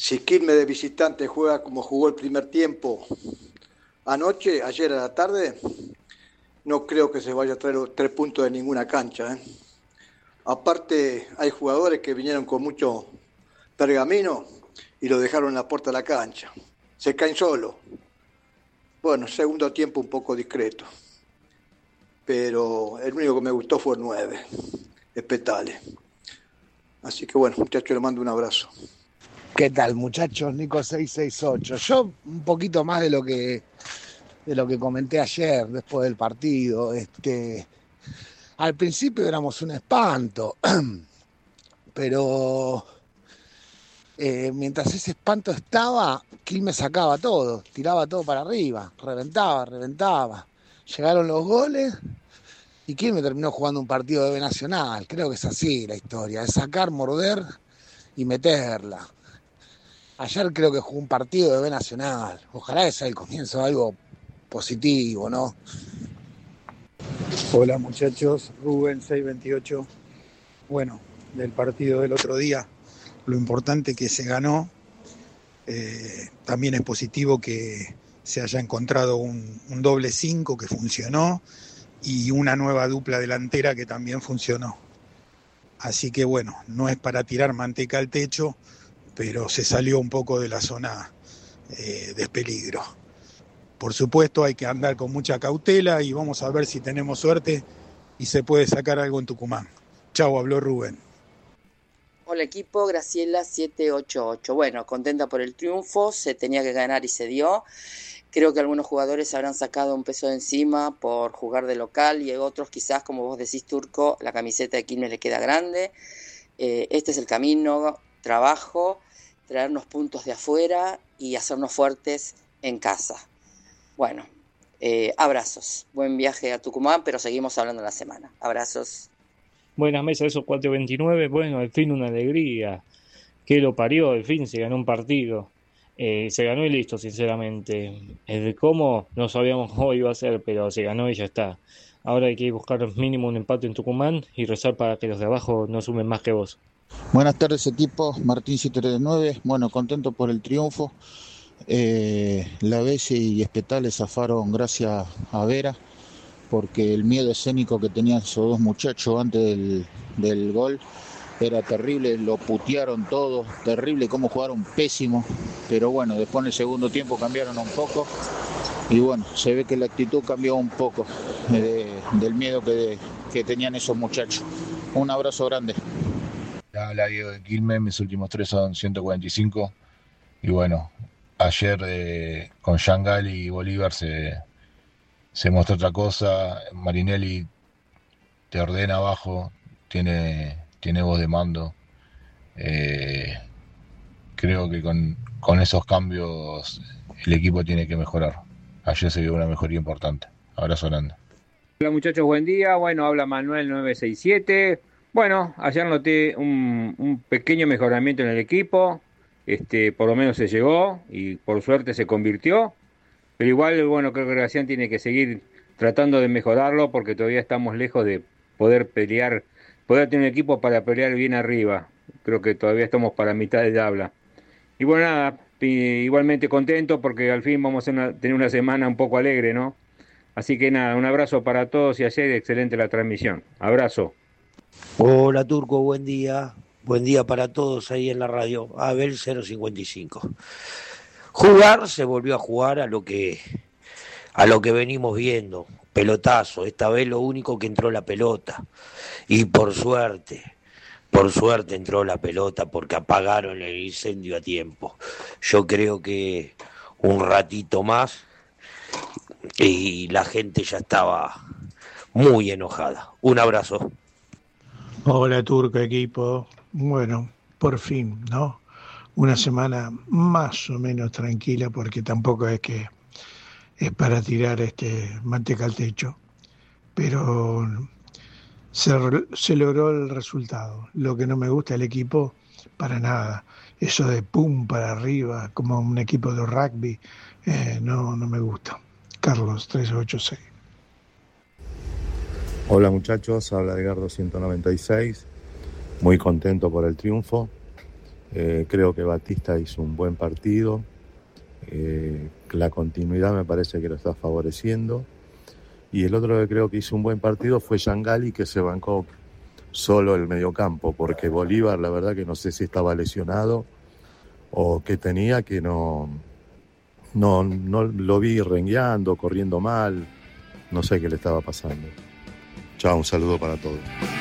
Si Quilmes de visitante juega como jugó el primer tiempo anoche, ayer a la tarde, no creo que se vaya a traer los 3 puntos de ninguna cancha, ¿eh? Aparte, hay jugadores que vinieron con mucho pergamino y lo dejaron en la puerta de la cancha. Se caen solos. Bueno, segundo tiempo un poco discreto, pero el único que me gustó fue el 9, Espetale. Así que bueno, muchachos, les mando un abrazo. ¿Qué tal, muchachos? Nico 668. Yo un poquito más de lo que comenté ayer después del partido. Al principio éramos un espanto, pero mientras ese espanto estaba, Quilmes sacaba todo, tiraba todo para arriba, reventaba. Llegaron los goles y Quilmes terminó jugando un partido de B Nacional. Creo que es así la historia, es sacar, morder y meterla. Ayer creo que jugó un partido de B Nacional. Ojalá que sea el comienzo de algo positivo, ¿no? Hola muchachos, Rubén 628. Bueno, del partido del otro día, lo importante que se ganó, también es positivo que se haya encontrado un doble 5 que funcionó y una nueva dupla delantera que también funcionó. Así que bueno, no es para tirar manteca al techo, pero se salió un poco de la zona de peligro. Por supuesto hay que andar con mucha cautela y vamos a ver si tenemos suerte y se puede sacar algo en Tucumán. Chau, habló Rubén. Hola equipo, Graciela 788. Bueno, contenta por el triunfo, se tenía que ganar y se dio. Creo que algunos jugadores habrán sacado un peso de encima por jugar de local y otros quizás, como vos decís, Turco, la camiseta de Quilmes le queda grande. Este es el camino, trabajo, traernos puntos de afuera y hacernos fuertes en casa. Bueno, abrazos. Buen viaje a Tucumán, pero seguimos hablando la semana. Abrazos. Buenas mesas, esos 429. Bueno, al fin una alegría. Que lo parió, al fin se ganó un partido. Se ganó y listo, sinceramente. El cómo no sabíamos cómo iba a ser, pero se ganó y ya está. Ahora hay que buscar mínimo un empate en Tucumán y rezar para que los de abajo no sumen más que vos. Buenas tardes equipo, Martín 739. Bueno, contento por el triunfo. La Belle y Espetale zafaron gracias a Vera, porque el miedo escénico que tenían esos dos muchachos antes del gol era terrible, lo putearon todos, terrible cómo jugaron pésimo, pero bueno, después en el segundo tiempo cambiaron un poco y bueno, se ve que la actitud cambió un poco del miedo que tenían esos muchachos. Un abrazo grande. Habla Diego de Quilmes, mis últimos 3 son 145 y bueno, ayer con Yangal y Bolívar se mostró otra cosa. Marinelli te ordena abajo, tiene voz de mando. Creo que con esos cambios el equipo tiene que mejorar. Ayer se vio una mejoría importante. Abrazo grande. Hola muchachos, buen día. Bueno, habla Manuel 967. Bueno, ayer noté un pequeño mejoramiento en el equipo. Por lo menos se llegó y por suerte se convirtió. Pero igual, bueno, creo que Gracián tiene que seguir tratando de mejorarlo porque todavía estamos lejos de poder pelear, poder tener un equipo para pelear bien arriba. Creo que todavía estamos para mitad de tabla. Y bueno, nada, igualmente contento porque al fin vamos a tener una semana un poco alegre, ¿no? Así que nada, un abrazo para todos y ayer excelente la transmisión. Abrazo. Hola Turco, buen día. Buen día para todos ahí en la radio. Abel 055. Jugar se volvió a jugar a lo que venimos viendo. Pelotazo. Esta vez lo único que entró la pelota. Y por suerte entró la pelota porque apagaron el incendio a tiempo. Yo creo que un ratito más y la gente ya estaba muy enojada. Un abrazo. Hola Turco equipo, bueno, por fin, ¿no? Una semana más o menos tranquila porque tampoco es que es para tirar manteca al techo, pero se logró el resultado. Lo que no me gusta del equipo, para nada, eso de pum para arriba, como un equipo de rugby, no me gusta. Carlos 386. Hola muchachos, habla Edgardo 196, muy contento por el triunfo. Creo que Batista hizo un buen partido. La continuidad me parece que lo está favoreciendo. Y el otro que creo que hizo un buen partido fue Yangali, que se bancó solo el mediocampo, porque Bolívar, la verdad que no sé si estaba lesionado o qué tenía, que no lo vi rengueando, corriendo mal, no sé qué le estaba pasando. Chao, un saludo para todos.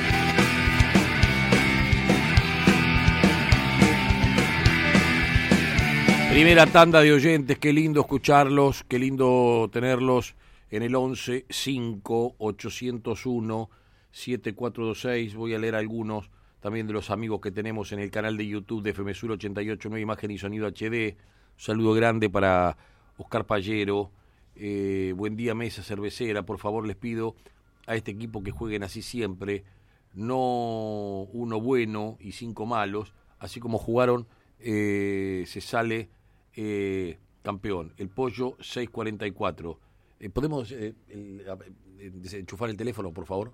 Primera tanda de oyentes, qué lindo escucharlos, qué lindo tenerlos en el 11 5 801 7426. Voy a leer algunos también de los amigos que tenemos en el canal de YouTube de FM Sur 88.9 Imagen y Sonido HD. Un saludo grande para Oscar Pallero. Buen día, mesa cervecera. Por favor, les pido a este equipo que jueguen así siempre, no uno bueno y 5 malos, así como jugaron, se sale campeón. El Pollo 644. ¿Podemos desenchufar el teléfono, por favor?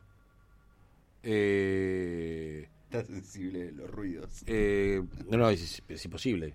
Está sensible los ruidos. No, es imposible.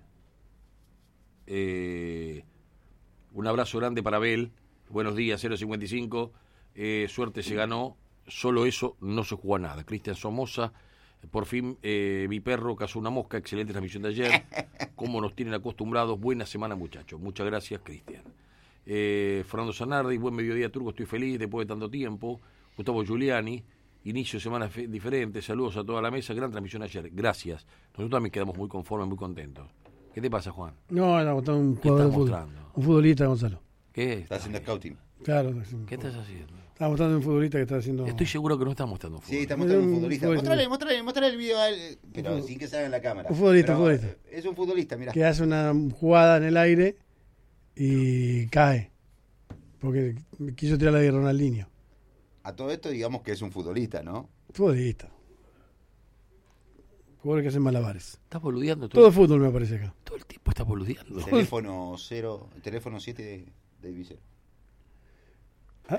Un abrazo grande para Abel. Buenos días, 055. Suerte se ganó. Solo eso, no se jugó a nada. Cristian Somoza. Por fin, mi perro cazó una mosca. Excelente transmisión de ayer. Cómo nos tienen acostumbrados. Buena semana, muchachos. Muchas gracias, Cristian. Fernando Zanardi. Buen mediodía, Turco. Estoy feliz después de tanto tiempo. Gustavo Giuliani. Inicio de semana diferente. Saludos a toda la mesa. Gran transmisión ayer. Gracias. Nosotros también quedamos muy conformes, muy contentos. ¿Qué te pasa, Juan? No, era mostrando un jugador de fútbol. Un futbolista, Gonzalo. ¿Qué? Está haciendo scouting. Claro. ¿Qué estás haciendo? Estaba mostrando un futbolista que está haciendo... Estoy seguro que no está mostrando un Sí, futbolista. está mostrando un futbolista. Mostrale el video a él, pero sin que salga en la cámara. Un futbolista. Es un futbolista, mirá. Que hace una jugada en el aire y cae. Porque quiso tirarla de Ronaldinho. A todo esto digamos que es un futbolista, ¿no? Futbolista. Jugadores que hacen malabares. Estás boludeando todo el fútbol me aparece acá. Todo el tiempo está boludeando. Teléfono 7 de Villero. ¿Ah?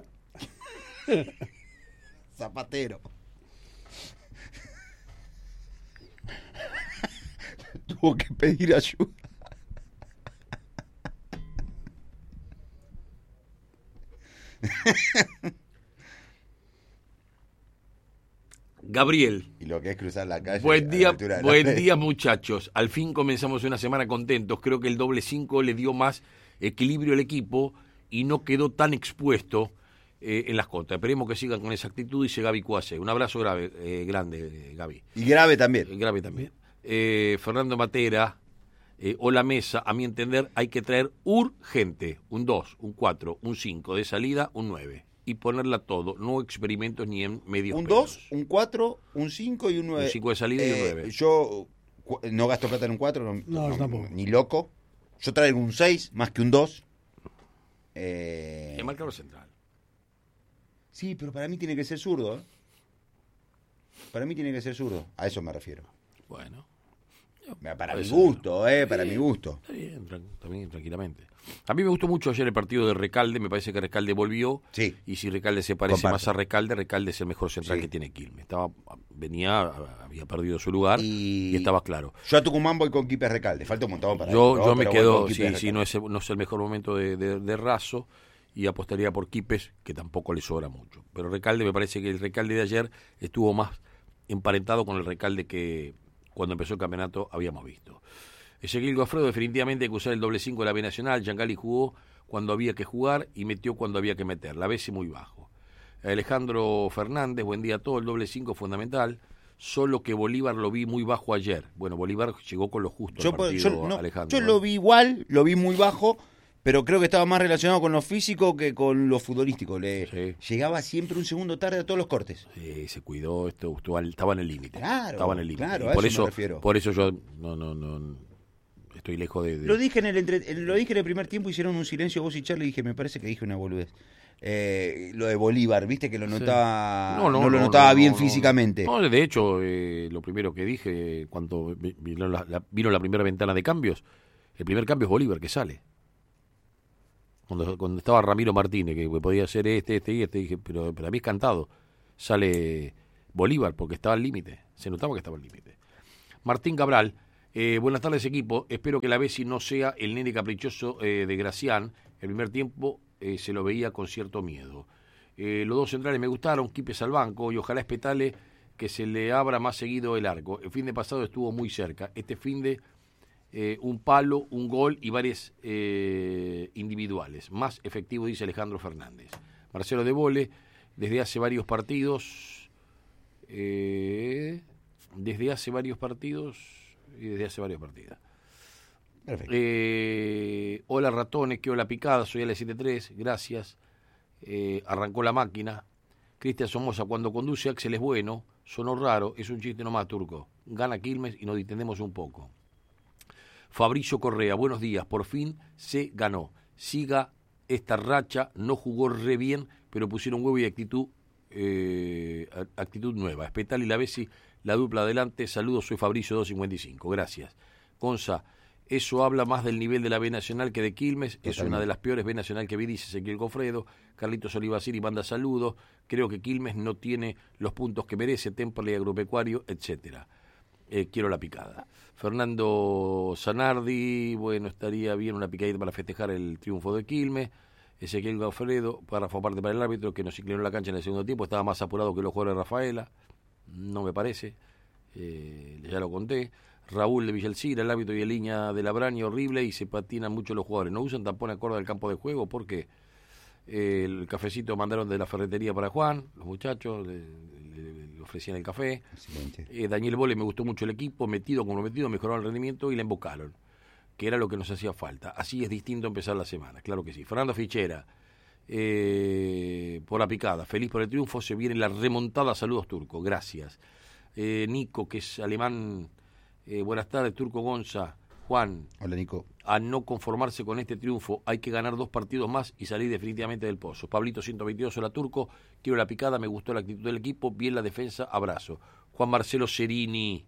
Zapatero. Tuvo que pedir ayuda. Gabriel. Y lo que es cruzar la calle. Buen día, muchachos. Al fin comenzamos una semana contentos. Creo que el doble 5 le dio más equilibrio al equipo y no quedó tan expuesto en las contas. Esperemos que sigan con esa actitud, dice Gaby Cuase. Un abrazo grande, Gaby. Y grave también. Fernando Matera. Hola mesa, a mi entender hay que traer urgente un 2, un 4, un 5 de salida, un 9. Y ponerla todo, no experimentos ni en medios. Un 2, un 4, un 5 y un 9. Un 5 de salida y un 9. Yo no gasto plata en un 4, no, tampoco. Ni loco. Yo traigo un 6 más que un 2. Es marcador central. Sí, pero para mí tiene que ser zurdo. Para mí tiene que ser zurdo. A eso me refiero. Bueno. Para mi gusto, para mi gusto. Está bien, también tranquilamente. A mí me gustó mucho ayer el partido de Recalde, me parece que Recalde volvió. Sí. Y si Recalde se parece más a Recalde es el mejor central que tiene Quilmes. Había perdido su lugar y estaba claro. Yo a Tucumán voy con Quipes Recalde, falta un montón para yo me quedo, no es el mejor momento de Razo y apostaría por Quipes, que tampoco le sobra mucho. Pero Recalde, me parece que el Recalde de ayer estuvo más emparentado con el Recalde que cuando empezó el campeonato habíamos visto. Ezequiel Goffredo, definitivamente hay que usar el doble 5 de la B Nacional. Yangali jugó cuando había que jugar y metió cuando había que meter. La BC muy bajo. Alejandro Fernández, buen día a todos. El doble 5 fundamental. Solo que Bolívar lo vi muy bajo ayer. Bueno, Bolívar llegó con lo justo al partido, Alejandro. Yo lo vi igual, lo vi muy bajo, pero creo que estaba más relacionado con lo físico que con lo futbolístico. Llegaba siempre un segundo tarde a todos los cortes. Sí, se cuidó, estaba en el límite. Claro, estaba en el límite. Claro, por eso me refiero. Por eso yo no estoy lejos de... Lo dije en el primer tiempo, hicieron un silencio vos y Charlie y dije, me parece que dije una boludez. Lo de Bolívar, viste que lo notaba, no lo notaba bien físicamente. No, de hecho, lo primero que dije cuando vino la primera ventana de cambios, el primer cambio es Bolívar que sale. Cuando estaba Ramiro Martínez, que podía ser este, dije, pero a mí es cantado. Sale Bolívar porque estaba al límite, se notaba que estaba al límite. Martín Cabral, Buenas tardes, equipo. Espero que la Bessi no sea el nene caprichoso de Gracián. El primer tiempo se lo veía con cierto miedo. Los dos centrales me gustaron, Quipes al banco, y ojalá Espetale que se le abra más seguido el arco. El fin de pasado estuvo muy cerca. Este fin de un palo, un gol y varias individuales. Más efectivo, dice Alejandro Fernández. Marcelo de Vole, desde hace varios partidos... desde hace varios partidos... Perfecto. Hola ratones, que hola picada, soy L73, gracias. Arrancó la máquina. Cristian Somoza, cuando conduce Axel es bueno, sonó raro, es un chiste nomás, Turco. Gana Quilmes y nos distendemos un poco. Fabricio Correa, buenos días, por fin se ganó. Siga esta racha, no jugó re bien, pero pusieron huevo y actitud nueva. Espetal y la Bessi, la dupla adelante. Saludos, soy Fabricio 255. Gracias. Gonza, eso habla más del nivel de la B Nacional que de Quilmes. Totalmente. Es una de las peores B Nacional que vi, dice Ezequiel Gofredo. Carlitos Olivaciri manda saludos. Creo que Quilmes no tiene los puntos que merece. Temple, Agropecuario, etcétera. Quiero la picada. Fernando Zanardi, bueno, estaría bien una picadita para festejar el triunfo de Quilmes. Ezequiel Gofredo, párrafo aparte para el árbitro, que nos inclinó la cancha en el segundo tiempo. Estaba más apurado que los jugadores de Rafaela. No me parece, ya lo conté. Raúl de Villalcira, el árbitro y el línea de Labraña, horrible, y se patinan mucho los jugadores. No usan tampón acorde al campo de juego porque el cafecito mandaron de la ferretería para Juan, los muchachos le ofrecían el café. Daniel Bole, me gustó mucho el equipo, comprometido, mejoró el rendimiento y la embocaron, que era lo que nos hacía falta. Así es distinto empezar la semana, claro que sí. Fernando Fichera, por la picada, feliz por el triunfo, se viene la remontada, saludos Turco, gracias. Nico, que es alemán, buenas tardes Turco, Gonza, Juan. Hola Nico. A no conformarse con este triunfo, hay que ganar 2 partidos más y salir definitivamente del pozo. Pablito 122, hola Turco, quiero la picada, me gustó la actitud del equipo, bien la defensa, abrazo. Juan Marcelo Cerini,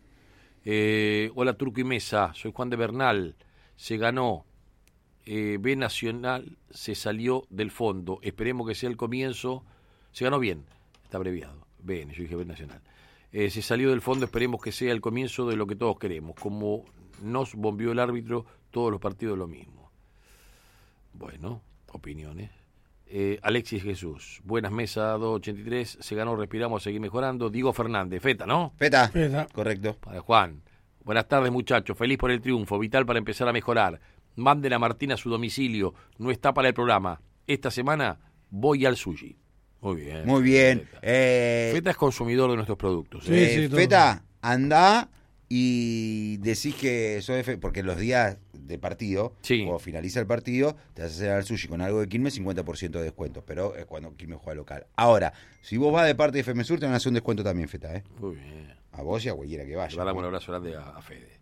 hola Turco y Mesa, soy Juan de Bernal, se ganó. B Nacional se salió del fondo. Esperemos que sea el comienzo. Se ganó bien, está abreviado. BN, yo dije B Nacional. Se salió del fondo, esperemos que sea el comienzo de lo que todos queremos. Como nos bombeó el árbitro, todos los partidos lo mismo. Bueno, opiniones. Alexis Jesús, buenas mesas, 283. Se ganó, respiramos, a seguir mejorando. Diego Fernández, Feta, ¿no? Feta. Correcto. Para Juan. Buenas tardes, muchachos. Feliz por el triunfo, vital para empezar a mejorar. Manden a Martín a su domicilio, no está para el programa. Esta semana voy al sushi. Muy bien. Muy bien. Feta es consumidor de nuestros productos. Sí, Feta, andá y decís que sos porque los días de partido, o finaliza el partido, te vas a hacer al sushi con algo de Quilmes, 50% de descuento, pero es cuando Quilmes juega local. Ahora, si vos vas de parte de FMSur, te van a hacer un descuento también, Feta. Muy bien. A vos y a cualquiera que vaya. Le damos un abrazo grande a Fede.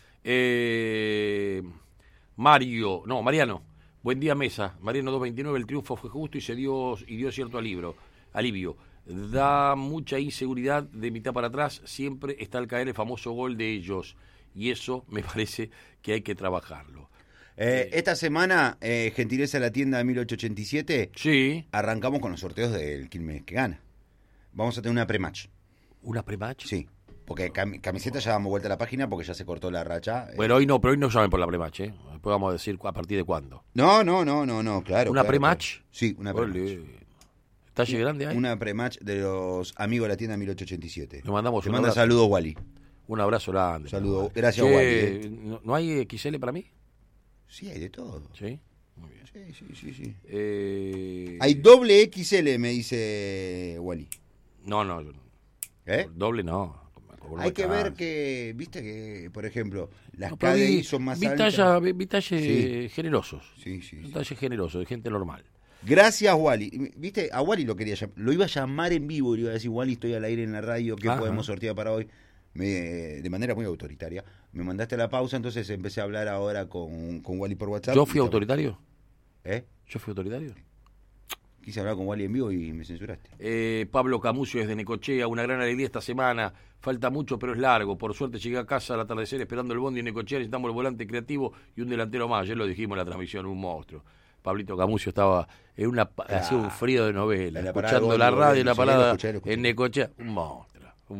Mariano, buen día mesa. Mariano 229, el triunfo fue justo y dio cierto alivio. Da mucha inseguridad de mitad para atrás, siempre está al caer el famoso gol de ellos y eso me parece que hay que trabajarlo. Esta semana, gentileza de la tienda 1887, sí, arrancamos con los sorteos del Quilmes que gana. Vamos a tener una pre-match. ¿Una pre-match? Sí. Porque camiseta ya damos vuelta a la página porque ya se cortó la racha. Bueno, hoy no llamen por la pre-match, Después vamos a decir a partir de cuándo. No, claro. ¿Una pre-match? Claro. Sí, una pre-match. ¿Talle grande ahí? Una pre-match de los amigos de la tienda 1887. Le mandamos un abrazo. Saludos, Wally. Un abrazo grande. Saludos. Gracias, Wally. ¿No hay XL para mí? Sí, hay de todo. ¿Sí? Muy bien. Sí. Hay doble XL, me dice Wally. No. Doble no. Hay que ver que, viste que, por ejemplo, las KDI son más altas. Vi talles generosos. Sí. Talles generosos, de gente normal. Gracias, Wally. Viste, a Wally lo iba a llamar en vivo y le iba a decir, Wally, estoy al aire en la radio, ¿qué podemos sortear para hoy? De manera muy autoritaria. Me mandaste a la pausa, entonces empecé a hablar ahora con Wally por WhatsApp. ¿Yo fui autoritario? ¿Yo fui autoritario? Quise hablar con Wally en vivo y me censuraste. Pablo Camucio desde Necochea, una gran alegría esta semana. Falta mucho, pero es largo. Por suerte llegué a casa al atardecer esperando el bondi en Necochea. Necesitamos el volante creativo y un delantero más. Ayer lo dijimos en la transmisión, un monstruo. Pablito Camucio estaba hacía un frío de novela, escuchando la radio y la parada en Necochea. Un monstruo.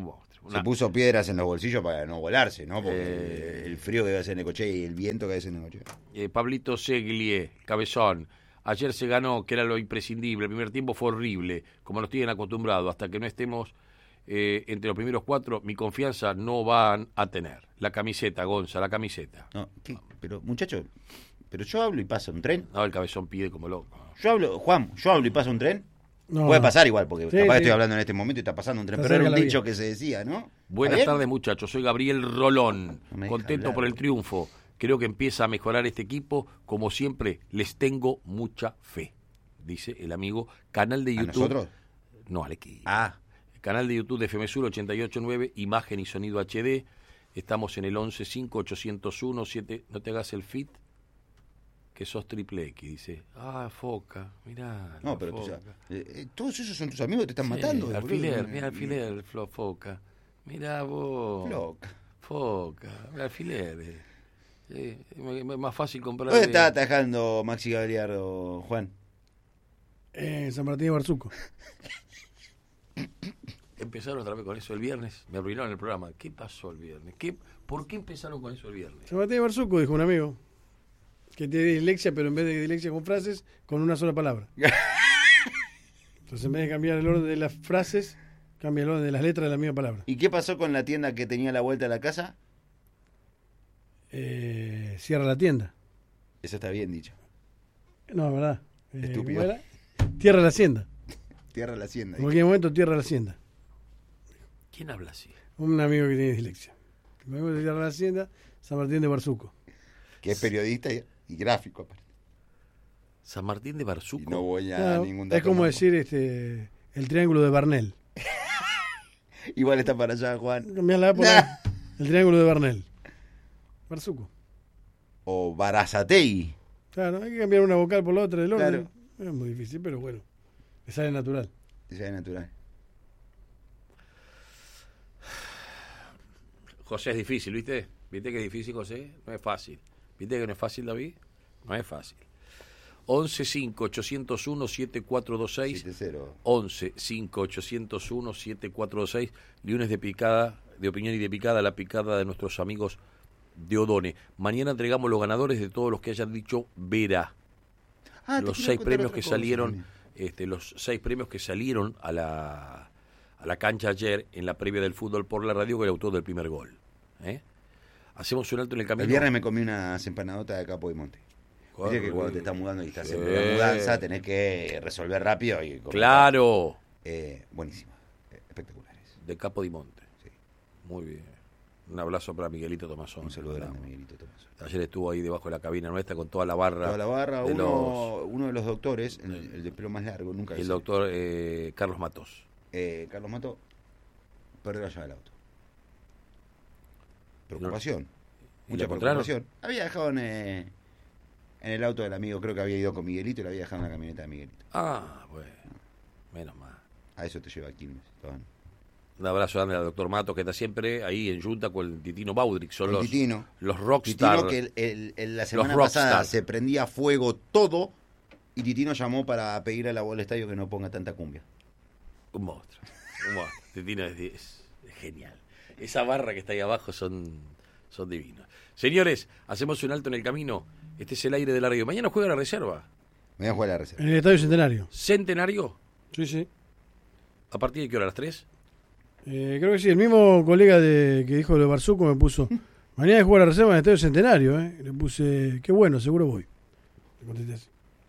Se puso piedras en los bolsillos para no volarse, ¿no? Porque el frío que debe hacer Necochea y el viento que debe hacer Necochea. Pablito Seglie, cabezón. Ayer se ganó, que era lo imprescindible. El primer tiempo fue horrible, como nos tienen acostumbrados. Hasta que no estemos entre los primeros 4, mi confianza no van a tener. La camiseta, Gonza, la camiseta. No, ¿qué? Pero, muchacho, pero yo hablo y pasa un tren. No, el cabezón pide como loco. Yo hablo y pasa un tren. No, puede pasar igual, porque sí, capaz sí. estoy hablando en este momento y está pasando un tren. Está Pero era cerca un la dicho vía. que se decía, ¿no? Buenas tardes, muchachos. Soy Gabriel Rolón. No me deja Contento hablar. por el triunfo. Creo que empieza a mejorar este equipo. Como siempre, les tengo mucha fe. Dice el amigo. Canal de ¿A YouTube. nosotros? No, al equipo. Ah. Canal de YouTube de FM Sur 889, imagen y sonido HD. Estamos en el 115801-7. No te hagas el fit, que sos triple X. Dice, Foca, mirá. No, pero todos esos son tus amigos que te están matando. Alfiler, mira alfiler, Foca. Mirá vos. Foca, alfiler. Es más fácil comprar. ¿Dónde está atajando Maxi Gagliardo, Juan? San Martín de Barzuco. Empezaron otra vez con eso el viernes. Me arruinaron el programa. ¿Qué pasó el viernes? ¿Por qué empezaron con eso el viernes? San Martín de Barzuco, dijo un amigo. Que tiene dislexia, pero en vez de dislexia con frases, con una sola palabra. Entonces, en vez de cambiar el orden de las frases, cambia el orden de las letras de la misma palabra. ¿Y qué pasó con la tienda que tenía a la vuelta de la casa? Cierra la tienda. Eso está bien dicho. No, ¿verdad? Estúpido. ¿Cómo era? Tierra la hacienda. Tierra la hacienda. En cualquier momento, tierra la hacienda. ¿Quién habla así? Un amigo que tiene dislexia. Tierra la hacienda, San Martín de Barzuco. Que es periodista y gráfico, aparte. San Martín de Barzuco. Y no voy a ningún dato. Es como más. decir el triángulo de Barnell. Igual está para allá, Juan. Cambiarla por el triángulo de Barnell. Barzuco. O Barazategui. Claro, hay que cambiar una vocal por la otra del orden. Claro. Es muy difícil, pero bueno. Le sale natural. Le sale natural. José, es difícil, ¿viste? ¿Viste que es difícil, José? No es fácil. ¿Viste que no es fácil, David? No es fácil. 11-5-801-7426. 11-5-801-7426. Lunes de picada, de opinión y de picada, la picada de nuestros amigos de Odone. Mañana entregamos los ganadores de todos los que hayan dicho Vera. Los 6 premios que salieron, los 6 premios que salieron a la cancha ayer en la previa del fútbol por la radio, con el autor del primer gol. Hacemos un alto en el camino. El viernes me comí unas empanadotas de Capo y Monte. Dice que cuando te estás mudando y estás en una mudanza tenés que resolver rápido. Y ¡claro! Buenísima, espectaculares. De Capo di Monte. Sí. Muy bien. Un abrazo para Miguelito Tomazón. Un saludo grande a Miguelito Tomazón. Ayer estuvo ahí debajo de la cabina nuestra con toda la barra. Toda la barra, uno de los doctores, el de pelo más largo, nunca. El doctor Carlos Matos. Carlos Matos perdió la llave del auto. Preocupación. Mucha preocupación. Había dejado en el auto del amigo, creo que había ido con Miguelito y lo había dejado en la camioneta de Miguelito. Bueno. Menos mal. A eso te lleva Quilmes. Un abrazo grande al doctor Matos, que está siempre ahí en junta con el Titino Baudric. Son los rockstar. Titino que la semana pasada se prendía fuego todo y Titino llamó para pedirle a la bola del estadio que no ponga tanta cumbia. Un monstruo. Titino es genial. Esa barra que está ahí abajo son divinos. Señores, hacemos un alto en el camino. Este es el aire de la radio. Mañana juega la reserva. Mañana juega la reserva. En el Estadio Centenario. ¿Centenario? Sí. ¿A partir de qué hora? ¿A las 3? Creo que sí. El mismo colega que dijo lo de Barzuco me puso: mañana juega la reserva en el Estadio Centenario. Le puse: qué bueno, seguro voy. Le contesté así.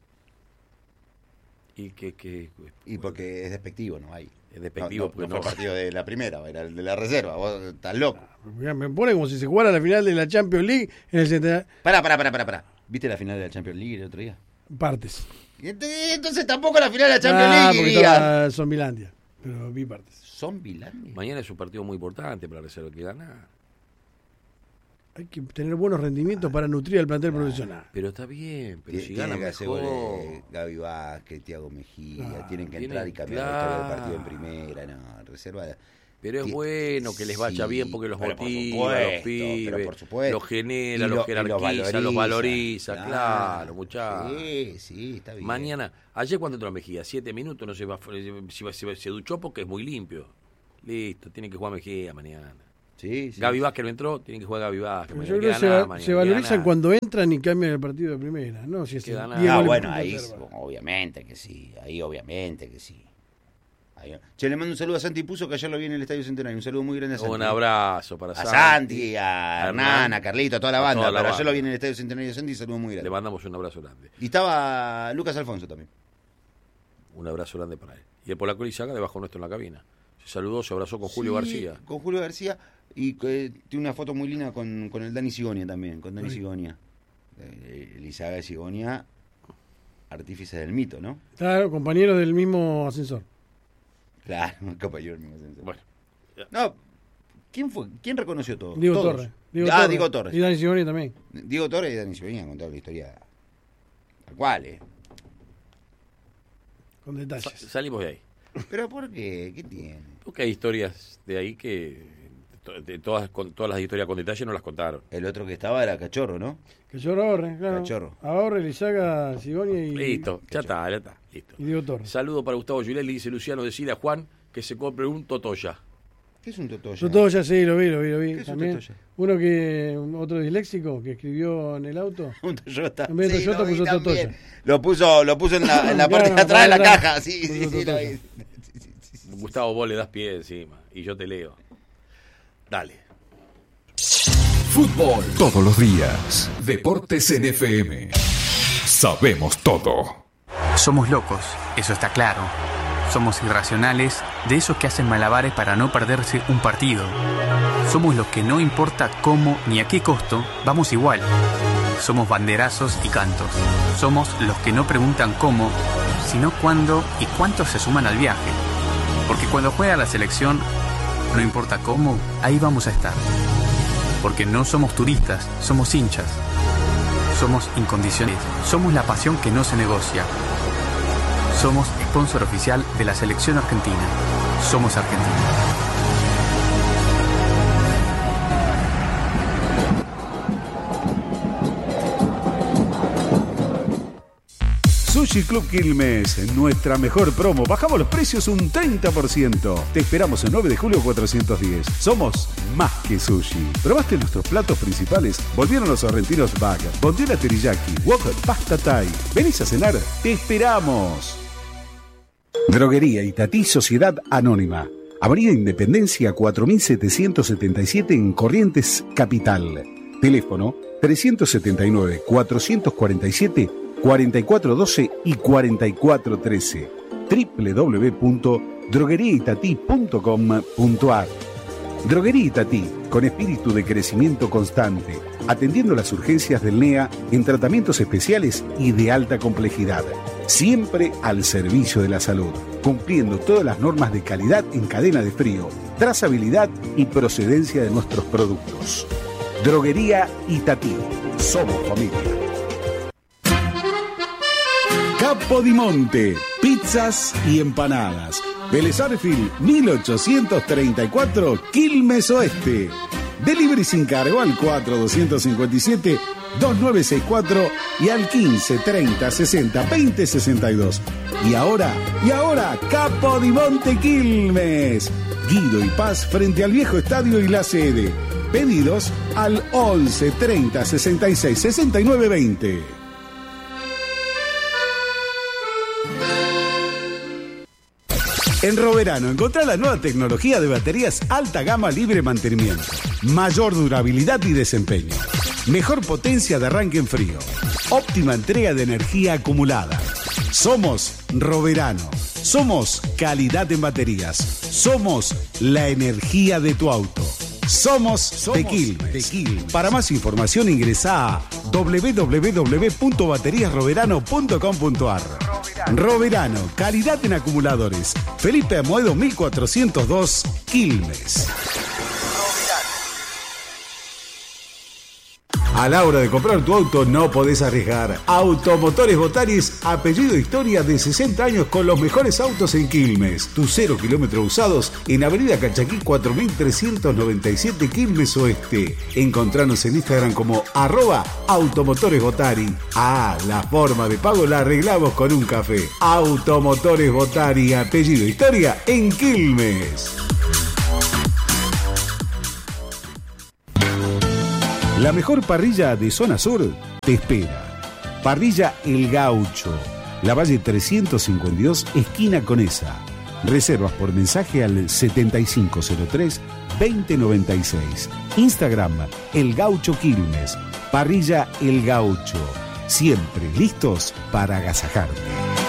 Y porque es despectivo, ¿no hay? Es despectivo. No fue partido de la primera, era el de la reserva. Vos estás loco. Me pone como si se jugara la final de la Champions League en el Centenario. Pará. ¿Viste la final de la Champions League el otro día? Partes. Entonces tampoco la final de la Champions League. Porque estaba Zombilandia, pero vi partes. ¿Zombilandia? Mañana es un partido muy importante para la reserva que gana. Hay que tener buenos rendimientos para nutrir al plantel profesional. Pero está bien, pero si tiene gana que hacer mejor. goles Gaby Vázquez, Thiago Mejía, tienen que entrar y cambiar la historia del partido en primera, no, reserva. Pero es bueno que les vaya bien porque los motiva, los pibes, por supuesto. los genera, los jerarquiza, los valoriza, claro, muchachos. Sí, está bien. Mañana, ayer cuando entró Mejía, 7 minutos, no se va, se duchó porque es muy limpio. Listo, tiene que jugar Mejía mañana. Sí. Gaby Vázquez no entró, tiene que jugar Gaby Vázquez. Yo creo que se valorizan cuando entran y cambian el partido de primera, ¿no? Si es bueno, ahí obviamente que sí. Che, le mando un saludo a Santi Puzo, que ayer lo vi en el Estadio Centenario. Un saludo muy grande a Santi. Un abrazo para Santi. A Santi, a Hernán, a Carlito, a toda la banda. Pero ayer lo vi en el Estadio Centenario de Santi, un saludo muy grande. Le mandamos un abrazo grande. Y estaba Lucas Alfonso también. Un abrazo grande para él. Y el polaco Lizaga debajo nuestro en la cabina. Se saludó, se abrazó con Julio García. Con Julio García. Y tiene una foto muy linda con el Dani Sigonia también, con Dani Sigonia. Lizaga y Sigonia, artífice del mito, ¿no? Claro, compañero del mismo ascensor. Claro, compañero del mismo ascensor. Bueno. No, ¿quién fue? ¿Quién reconoció todo? Diego Todos. Torres. Diego Torres. Y Dani Sigonia también. Diego Torres y Dani Sigonia han contado la historia tal cual, Con detalles. Salimos de ahí. ¿Pero por qué? ¿Qué tiene? Porque hay historias de ahí que todas las historias con detalle no las contaron. El otro que estaba era Cachorro, ¿no? Cachorro Ahorre, claro. Cachorro. Ahorre, Lizaga, Sigonia y... Listo, ya está, listo. Y Diego Torres. Saludo para Gustavo Giuliani, dice Luciano, decirle a Juan que se compre un Totoya. ¿Qué es un Totoya? Totoya, sí, lo vi. ¿Qué es también. un Totoya? Otro disléxico que escribió en el auto. Un Toyota. En vez de Toyota puso Totoya. Lo puso en la parte de atrás de la caja, sí, lo vi. Gustavo, vos le das pie encima y yo te leo. Dale. Fútbol todos los días. Deportes en FM. Sabemos todo. Somos locos, eso está claro. Somos irracionales, de esos que hacen malabares para no perderse un partido. Somos los que no importa cómo ni a qué costo, vamos igual. Somos banderazos y cantos. Somos los que no preguntan cómo, sino cuándo y cuántos se suman al viaje. Porque cuando juega la selección, no importa cómo, ahí vamos a estar. Porque no somos turistas, somos hinchas. Somos incondicionales. Somos la pasión que no se negocia. Somos sponsor oficial de la selección argentina. Somos Argentina. Sushi Club Quilmes, nuestra mejor promo. Bajamos los precios un 30%. Te esperamos el 9 de julio 410. Somos más que sushi. ¿Probaste nuestros platos principales? Volvieron los sorrentinos bag, bondiola teriyaki, wok, pasta thai. ¿Venís a cenar? ¡Te esperamos! Droguería Itatí Sociedad Anónima. Avenida Independencia 4777 en Corrientes, Capital. Teléfono 379 447 4412 y 4413. www.drogueriaitatí.com.ar. Droguería Itatí, con espíritu de crecimiento constante, atendiendo las urgencias del NEA en tratamientos especiales y de alta complejidad. Siempre al servicio de la salud, cumpliendo todas las normas de calidad en cadena de frío, trazabilidad y procedencia de nuestros productos. Droguería Itatí. Somos familia. Capodimonte, pizzas y empanadas. Vélez Arfield 1834, Quilmes Oeste. Delivery sin cargo al 4257-2964 y al 1530602062. Y ahora, Capodimonte Quilmes. Guido y Paz frente al viejo estadio y la sede. Pedidos al 11 30 66 69 20. En Roverano encontrá la nueva tecnología de baterías alta gama libre mantenimiento, mayor durabilidad y desempeño, mejor potencia de arranque en frío, óptima entrega de energía acumulada. Somos Roverano, somos calidad en baterías, somos la energía de tu auto. Somos de Quilmes. Para más información ingresa a www.bateriasroverano.com.ar. Roverano, calidad en acumuladores. Felipe Amoedo 1402, Quilmes. A la hora de comprar tu auto no podés arriesgar. Automotores Botaris, apellido historia de 60 años con los mejores autos en Quilmes. Tus 0 kilómetros usados en Avenida Calchaquí 4397 Quilmes Oeste. Encontranos en Instagram como @automotoresbotari. La forma de pago la arreglamos con un café. Automotores Botari, apellido historia en Quilmes. La mejor parrilla de zona sur te espera. Parrilla El Gaucho, Lavalle 352, esquina Conesa. Reservas por mensaje al 7503-2096. Instagram El Gaucho Quilmes. Parrilla El Gaucho. Siempre listos para agasajarte.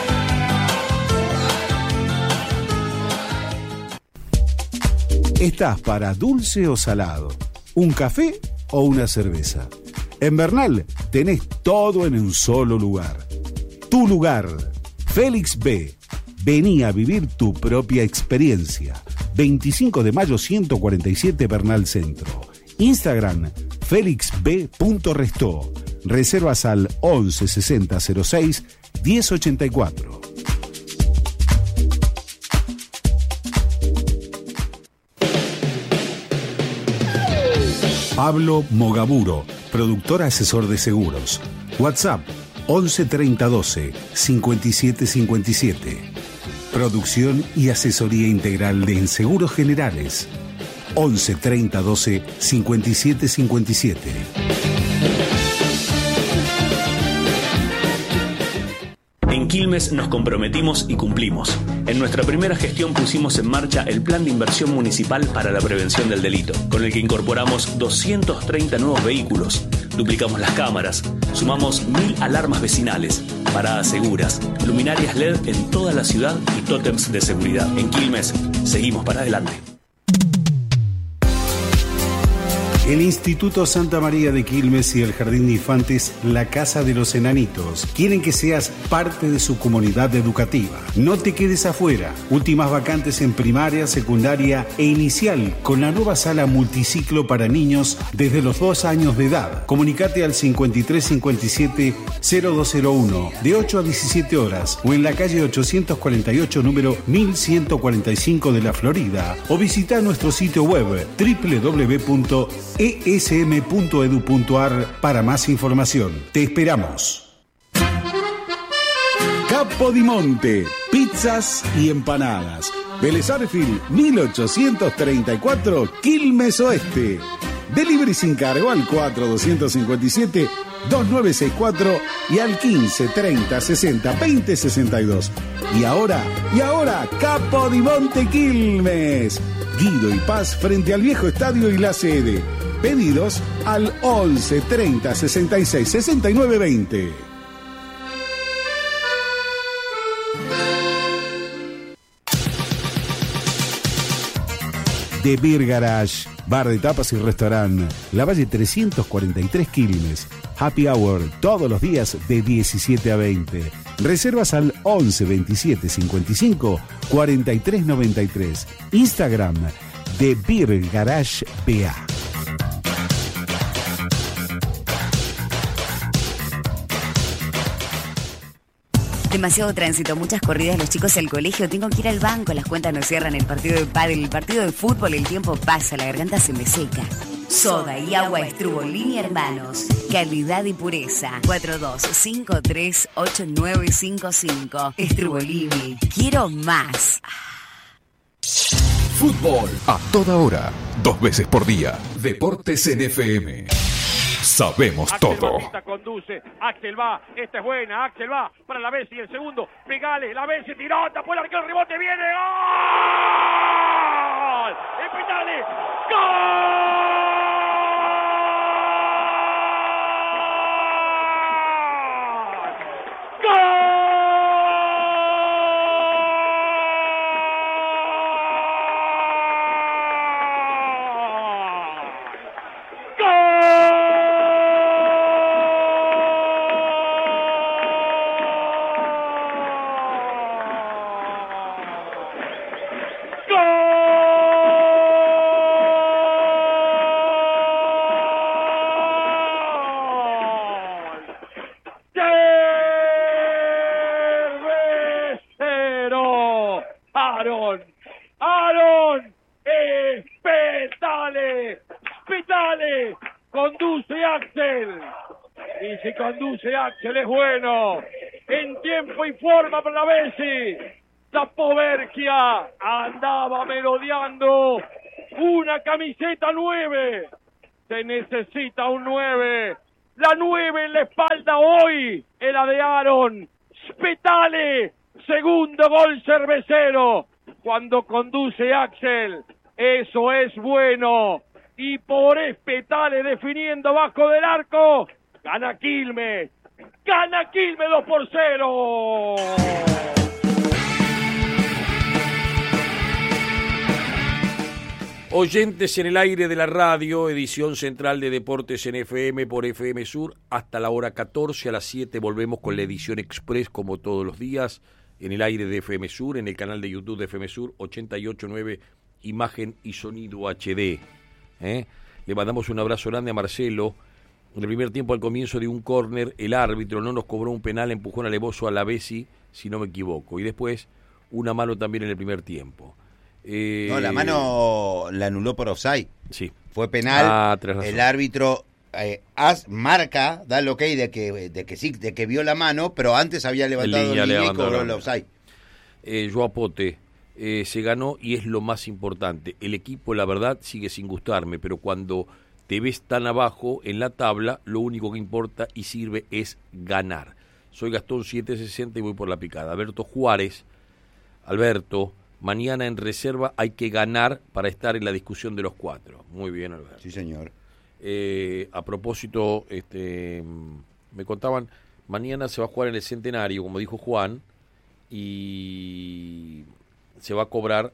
¿Estás para dulce o salado? ¿Un café o una cerveza? En Bernal tenés todo en un solo lugar. Tu lugar, Félix B. Vení a vivir tu propia experiencia. 25 de mayo 147 Bernal Centro. Instagram, felixb.restó. Reservas al 11 60 06 1084. Pablo Mogaburo, productor asesor de seguros. WhatsApp 11 30 12 57 57. Producción y asesoría integral de Seguros Generales. 11 30 12 57 57. En Quilmes nos comprometimos y cumplimos. En nuestra primera gestión pusimos en marcha el Plan de Inversión Municipal para la Prevención del Delito, con el que incorporamos 230 nuevos vehículos, duplicamos las cámaras, sumamos 1000 alarmas vecinales, paradas seguras, luminarias LED en toda la ciudad y tótems de seguridad. En Quilmes, seguimos para adelante. El Instituto Santa María de Quilmes y el Jardín de Infantes La Casa de los Enanitos quieren que seas parte de su comunidad educativa. No te quedes afuera. Últimas vacantes en primaria, secundaria e inicial con la nueva sala multiciclo para niños desde los 2 años de edad. Comunicate al 5357-0201 de 8 a 17 horas o en la calle 848 número 1145 de la Florida o visita nuestro sitio web www.esm.edu.ar para más información. Te esperamos. Capodimonte, pizzas y empanadas. Vélez Arfield, 1834, Quilmes Oeste. Delivery sin cargo al 4257-2964 y al 15 30 60 20 62. Y ahora, Capodimonte Quilmes. Guido y Paz frente al viejo estadio y la sede. Pedidos al 11 30 66 69 20. The Beer Garage, bar de tapas y restaurante, Lavalle 343 Quilmes. Happy Hour todos los días de 17 a 20. Reservas al 11 27 55 43 93. Instagram The Beer Garage BA. Demasiado tránsito, muchas corridas, los chicos al colegio, tengo que ir al banco, las cuentas no cierran, el partido de pádel, el partido de fútbol, el tiempo pasa, la garganta se me seca. Soda y agua Estrubolini Hermanos. Calidad y pureza. 42538955. Estrubolini. Quiero más. Fútbol a toda hora, 2 veces por día. Deportes en FM. Sabemos todo. Axel conduce, Axel va, esta es buena, Axel va para la Bessi, el segundo, pegale, la Bessi, tiró, tapó el arquero, el rebote, viene, ¡gol! ¡Empetale! ¡Gol! Aaron, Petale, conduce Axel. Y si conduce Axel es bueno. En tiempo y forma para la Bessi. Zapoverkia andaba merodeando una camiseta 9. Se necesita un 9. La 9 en la espalda hoy era de Aaron Spetale. Segundo gol cervecero cuando conduce Axel. Eso es bueno. Y por Spetale definiendo bajo del arco. Gana Quilmes. Gana Quilmes 2-0. Oyentes en el aire de la radio, edición central de Deportes en FM por FM Sur, hasta la hora 14, a las 7 volvemos con la edición express como todos los días, en el aire de FM Sur, en el canal de YouTube de FM Sur, 88.9, imagen y sonido HD. Le mandamos un abrazo grande a Marcelo. En el primer tiempo, al comienzo de un córner, el árbitro no nos cobró un penal, empujón alevoso a la Bessi, si no me equivoco, y después una mano también en el primer tiempo. No, la mano la anuló por offside. Sí. Fue penal. Tenés razón. El árbitro marca, da el ok de que vio la mano, pero antes había levantado el línea y cobró el offside. Joao Pote, se ganó y es lo más importante. El equipo, la verdad, sigue sin gustarme, pero cuando te ves tan abajo en la tabla, lo único que importa y sirve es ganar. Soy Gastón 760 y voy por la picada. Alberto Juárez, mañana en reserva hay que ganar para estar en la discusión de los 4. Muy bien, Alberto. Sí, señor. A propósito, me contaban, mañana se va a jugar en el Centenario, como dijo Juan, y se va a cobrar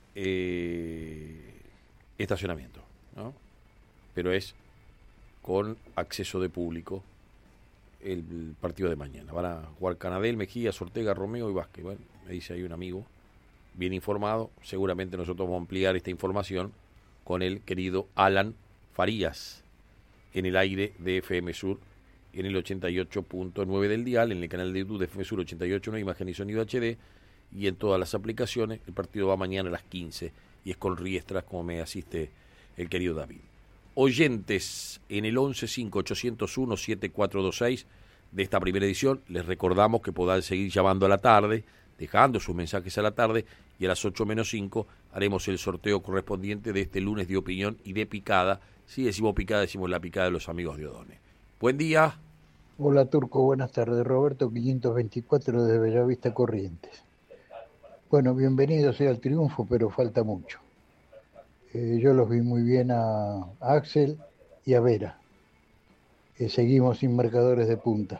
estacionamiento, ¿no? Pero es con acceso de público el partido de mañana. Van a jugar Canadell, Mejías, Ortega, Romeo y Vázquez. Bueno, me dice ahí un amigo bien informado, seguramente nosotros vamos a ampliar esta información con el querido Alan Farías en el aire de FM Sur, en el 88.9 del dial, en el canal de YouTube de FM Sur 88.9, imagen y sonido HD, y en todas las aplicaciones. El partido va mañana a las 15 y es con Riestras, como me asiste el querido David. Oyentes en el 1158017426 de esta primera edición, les recordamos que podrán seguir llamando a la tarde, dejando sus mensajes a la tarde, y a las 8:05 haremos el sorteo correspondiente de este lunes de opinión y de picada. Si decimos picada, decimos la picada de los amigos de Odone. Buen día. Hola Turco, buenas tardes. Roberto 524 de Bellavista, Corrientes. Bueno, bienvenidos sea al triunfo, pero falta mucho. Yo los vi muy bien a Axel y a Vera. Seguimos sin marcadores de punta.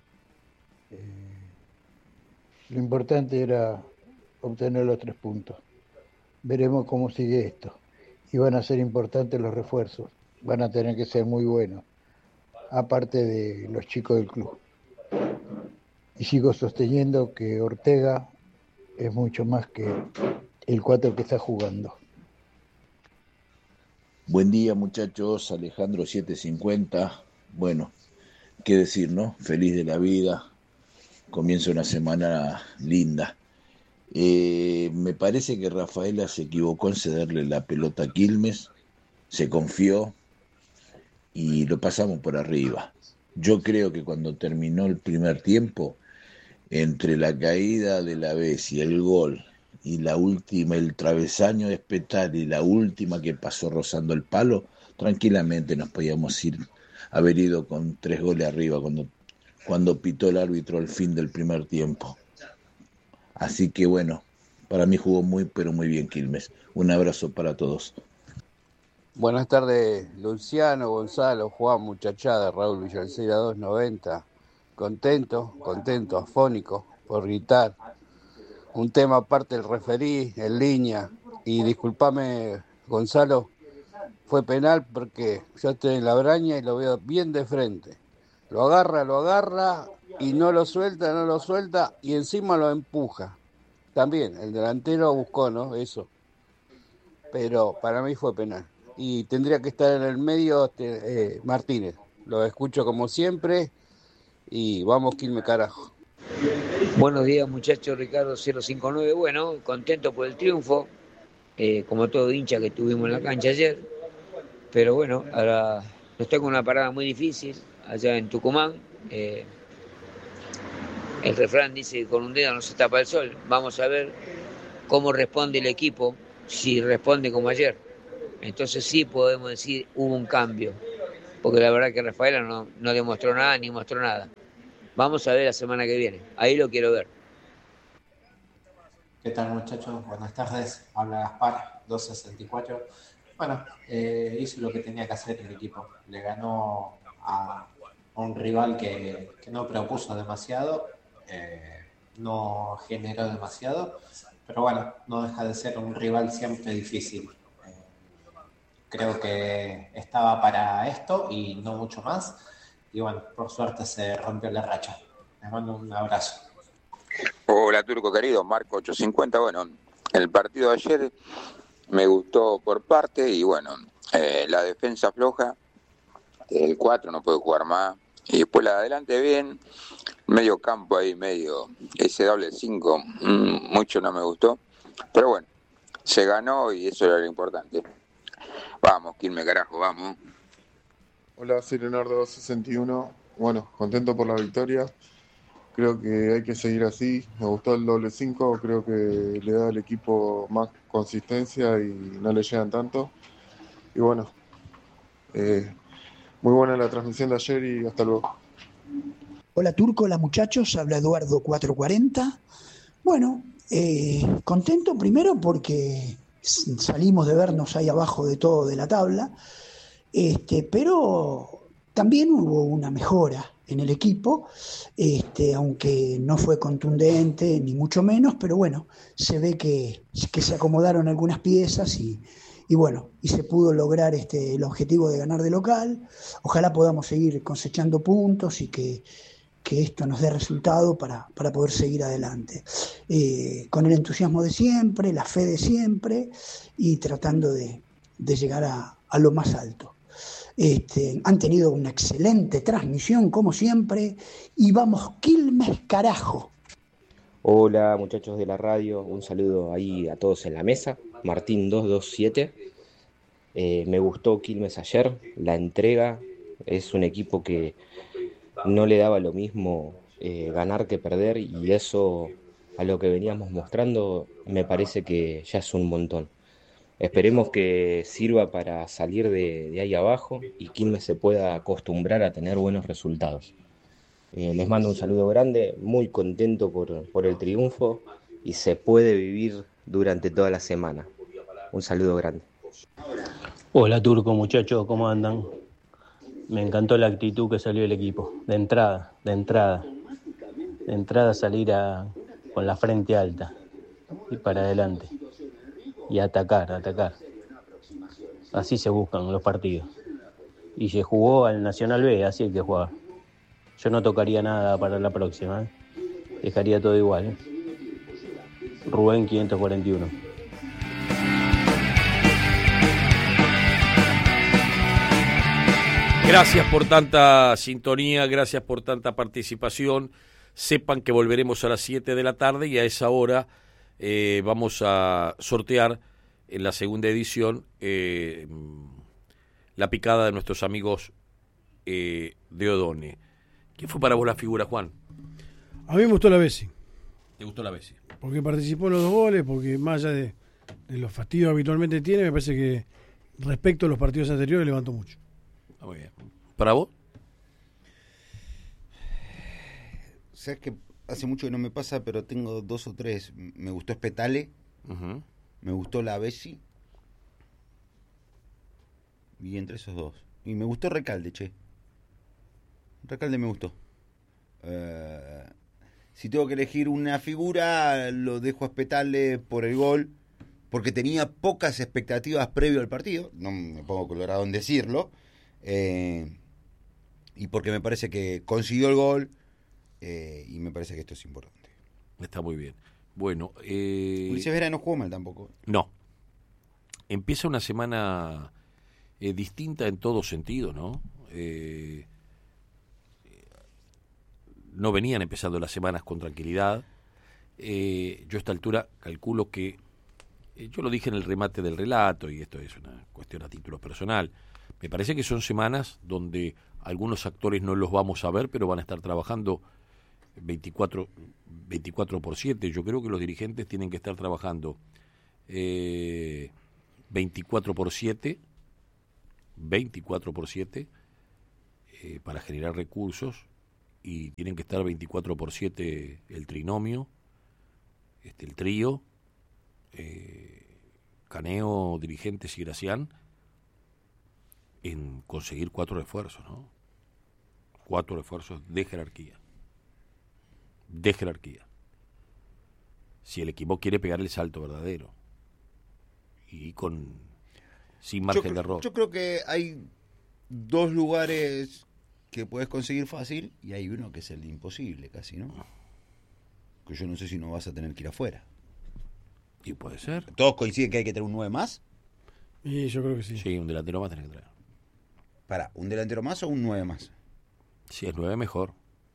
Lo importante era obtener los 3 puntos. Veremos cómo sigue esto. Y van a ser importantes los refuerzos. Van a tener que ser muy buenos. Aparte de los chicos del club. Y sigo sosteniendo que Ortega es mucho más que el 4 que está jugando. Buen día, muchachos. Alejandro 750. Bueno, qué decir, ¿no? Feliz de la vida. Comienza una semana linda. Me parece que Rafaela se equivocó en cederle la pelota a Quilmes, se confió y lo pasamos por arriba. Yo creo que cuando terminó el primer tiempo, entre la caída de la Bessi, el gol y la última, el travesaño de Spetale y la última que pasó rozando el palo, tranquilamente nos podíamos haber ido con 3 goles arriba cuando pitó el árbitro al fin del primer tiempo. Así que bueno, para mí jugó muy, pero muy bien Quilmes. Un abrazo para todos. Buenas tardes, Luciano, Gonzalo, Juan, muchachada, Raúl Villalceira 290. Contento, afónico por gritar. Un tema aparte del referí, en línea. Y discúlpame, Gonzalo, fue penal porque yo estoy en la braña y lo veo bien de frente. Lo agarra y no lo suelta y encima lo empuja. También, el delantero buscó, ¿no? Eso. Pero para mí fue penal. Y tendría que estar en el medio Martínez. Lo escucho como siempre y vamos Quilmes carajo. Buenos días muchachos, Ricardo 059. Bueno, contento por el triunfo, como todo hincha que tuvimos en la cancha ayer. Pero bueno, ahora nos toca una parada muy difícil allá en Tucumán. El refrán dice que con un dedo no se tapa el sol. Vamos a ver cómo responde el equipo, si responde como ayer. Entonces sí podemos decir hubo un cambio. porque la verdad que Rafaela no demostró nada ni mostró nada. Vamos a ver la semana que viene, ahí lo quiero ver. ¿Qué tal, muchachos? Buenas tardes, habla Gaspar, 264. Bueno, hizo lo que tenía que hacer el equipo, le ganó a un rival que no propuso demasiado, no generó demasiado, pero bueno, no deja de ser un rival siempre difícil. Creo que estaba para esto y no mucho más, y bueno, por suerte se rompió la racha. Les mando un abrazo. Hola, Turco querido, Marco 850. Bueno, el partido de ayer me gustó por parte y bueno, la defensa floja, el 4 no puede jugar más, y después la de adelante bien, medio campo ahí, medio, ese doble 5, mucho no me gustó, pero bueno, se ganó y eso era lo importante. Vamos, Quilmes, carajo, vamos. Hola, soy Leonardo 61. Bueno, contento por la victoria. Creo que hay que seguir así. Me gustó el doble 5. Creo que le da al equipo más consistencia y no le llegan tanto. Y bueno, muy buena la transmisión de ayer y hasta luego. Hola, Turco, hola, muchachos. Habla Eduardo 440. Bueno, contento primero porque salimos de vernos ahí abajo de todo de la tabla, pero también hubo una mejora en el equipo, aunque no fue contundente ni mucho menos, pero bueno, se ve que se acomodaron algunas piezas y bueno, y se pudo lograr el objetivo de ganar de local. Ojalá podamos seguir cosechando puntos y que esto nos dé resultado para poder seguir adelante. Con el entusiasmo de siempre, la fe de siempre y tratando de llegar a lo más alto. Han tenido una excelente transmisión, como siempre, y vamos, Quilmes, carajo. Hola, muchachos de la radio, un saludo ahí a todos en la mesa. Martín 227. Me gustó Quilmes ayer, la entrega. Es un equipo que no le daba lo mismo ganar que perder, y eso, a lo que veníamos mostrando, me parece que ya es un montón. Esperemos que sirva para salir de ahí abajo y Quilmes se pueda acostumbrar a tener buenos resultados. Les mando un saludo grande, muy contento por el triunfo, y se puede vivir durante toda la semana. Un saludo grande. Hola, Turco, muchachos, ¿cómo andan? Me encantó la actitud que salió el equipo, de entrada salir con la frente alta y para adelante y atacar. Así se buscan los partidos. Y se jugó al Nacional B, así hay que jugar. Yo no tocaría nada para la próxima, dejaría todo igual. Rubén 541. Gracias por tanta sintonía, gracias por tanta participación. Sepan que volveremos a las 7 de la tarde y a esa hora vamos a sortear en la segunda edición la picada de nuestros amigos de Odone. ¿Quién fue para vos la figura, Juan? A mí me gustó la Bessi. ¿Te gustó la Bessi? Porque participó en los 2 goles, porque más allá de los fastidios habitualmente tiene, me parece que respecto a los partidos anteriores levantó mucho. Muy bien. ¿Para vos? Sabes que hace mucho que no me pasa, pero tengo 2 o 3. Me gustó Spetale, me gustó la Bessi, y entre esos 2. Y me gustó Recalde, che. Recalde me gustó. Si tengo que elegir una figura, lo dejo a Spetale por el gol, porque tenía pocas expectativas previo al partido. No me pongo colorado en decirlo. Y porque me parece que consiguió el gol, y me parece que esto es importante. Está muy bien. Bueno, Ulises Vera no jugó mal tampoco. No. Empieza una semana distinta en todo sentido, ¿no? No venían empezando las semanas con tranquilidad. Yo a esta altura calculo que, yo lo dije en el remate del relato, y esto es una cuestión a título personal, me parece que son semanas donde algunos actores no los vamos a ver, pero van a estar trabajando 24/7. Yo creo que los dirigentes tienen que estar trabajando 24/7, para generar recursos, y tienen que estar 24/7 el trinomio, el trío, Caneo, Dirigentes y Gracián, en conseguir 4 refuerzos, ¿no? 4 refuerzos de jerarquía. De jerarquía. Si el equipo quiere pegar el salto verdadero. Y sin margen de error. Yo creo que hay 2 lugares que puedes conseguir fácil y hay uno que es el imposible casi, ¿no? Que yo no sé si no vas a tener que ir afuera. Y puede ser. ¿Todos coinciden que hay que tener un 9 más? Y yo creo que sí. Sí, un delantero más tenés que traer. Para, ¿un delantero más o un 9 más? Si es 9, mejor.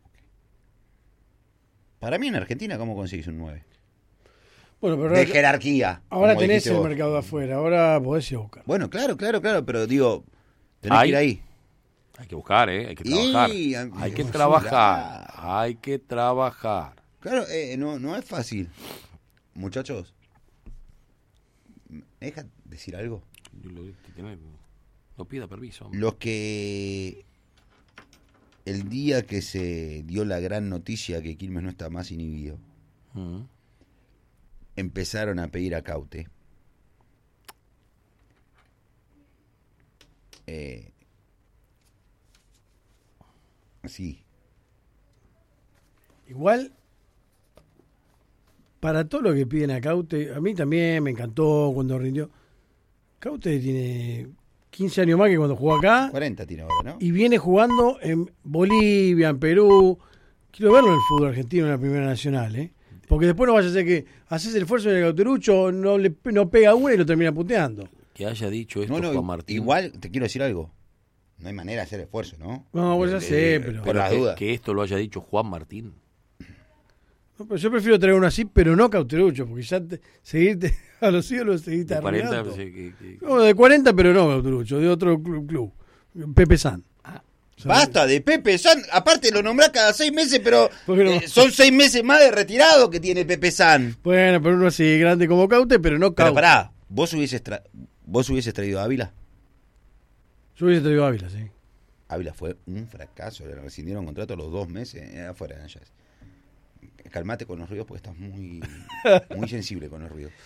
Para mí en Argentina, ¿cómo conseguís un 9? Bueno, pero de jerarquía. Ahora tenés el mercado de afuera, ahora podés ir a buscar. Bueno, claro, pero digo, tenés que ir ahí. Hay que buscar, hay que trabajar. Hay que trabajar. Hay que trabajar. Claro, no es fácil. Muchachos, ¿me deja decir algo? No pida permiso. Los que el día que se dio la gran noticia que Quilmes no está más inhibido, empezaron a pedir a Caute. Sí. Igual, para todo lo que piden a Caute, a mí también me encantó cuando rindió. Caute tiene 15 años más que cuando jugó acá. 40 tiene ahora, ¿no? Y viene jugando en Bolivia, en Perú. Quiero verlo en el fútbol argentino en la Primera Nacional, ¿eh? Porque después no vaya a ser que haces el esfuerzo en el Cauterucho, no pega una y lo termina puteando. Que haya dicho esto Juan Martín. Igual, te quiero decir algo. No hay manera de hacer esfuerzo, ¿no? No, pues ya sé, pero... Por las dudas. Que esto lo haya dicho Juan Martín. No, pero yo prefiero traer uno así, pero no Cauterucho, porque ya seguirte a los ídolos, seguirte arruinando. No, de 40, pero no Cauterucho, de otro club. Pepe San. Basta de Pepe San. Aparte lo nombrás cada 6 meses, pero son 6 meses más de retirado que tiene Pepe San. Bueno, pero uno así grande como Caute, pero no Caute. Pero pará, ¿vos hubieses traído a Ávila? Yo hubiese traído a Ávila, sí. Ávila fue un fracaso, le rescindieron contrato a los 2 meses afuera de allá. Calmate con los ruidos porque estás muy sensible con los ruidos.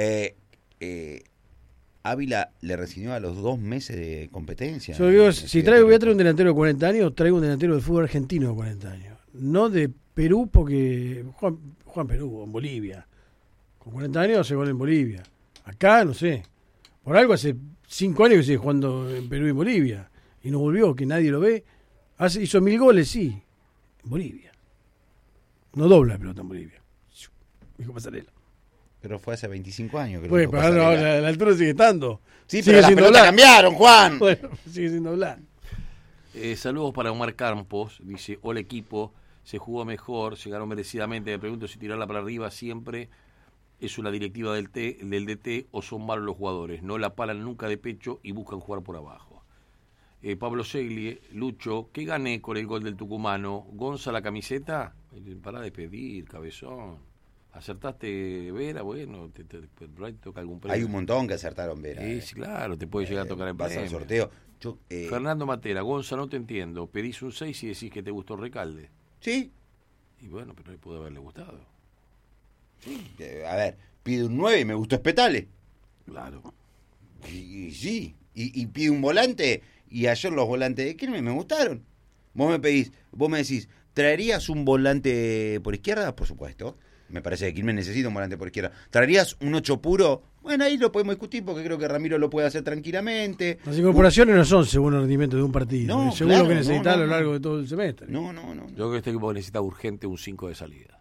Ávila le rescindió a los 2 meses de competencia. Yo digo, si voy a traer un delantero de 40 años, traigo un delantero de fútbol argentino de 40 años. No de Perú, porque Juan Perú, en Bolivia. Con 40 años se gol en Bolivia. Acá, no sé. Por algo hace 5 años que sigue jugando en Perú y Bolivia. Y no volvió, que nadie lo ve. Hizo 1000 goles, sí. En Bolivia. No dobla la pelota en Bolivia. Dijo Pasarela. Pero fue hace 25 años. Que pues, pero la altura sigue estando. Sí, pero las pelotas cambiaron, Juan. Bueno, sigue sin doblar. Saludos para Omar Campos. Dice, hola equipo, se jugó mejor, se ganó merecidamente. Me pregunto si tirarla para arriba siempre es una directiva del DT o son malos los jugadores. No la palan nunca de pecho y buscan jugar por abajo. Pablo Seglie, Lucho, ¿qué gané con el gol del tucumano? ¿Gonza la camiseta? Para de pedir, cabezón. ¿Acertaste Vera? Bueno, te toca algún premio. Hay un montón que acertaron Vera. Sí, claro, te puede llegar a tocar el premio. Pasa el sorteo. Fernando Matera, Gonza, no te entiendo. Pedís un 6 y decís que te gustó Recalde. Sí. Y bueno, pero le pudo haberle gustado. Sí, a ver, pide un 9 y me gustó Espetale. Claro. Y sí, y pide un volante y ayer los volantes de Quilmes me gustaron. Vos me decís, ¿traerías un volante por izquierda? Por supuesto. Me parece que Quilmes necesita un volante por izquierda. ¿Traerías un 8 puro? Bueno, ahí lo podemos discutir porque creo que Ramiro lo puede hacer tranquilamente. Las incorporaciones no son según el rendimiento de un partido. No, según claro, lo que necesitas a lo largo de todo el semestre. No. Yo creo que este equipo necesita urgente un 5 de salida.